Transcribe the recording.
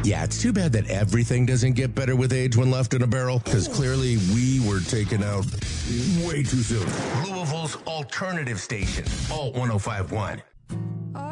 Yeah, it's too bad that everything doesn't get better with age when left in a barrel, because clearly we were taken out way too soon. Louisville's alternative station, Alt 105.1.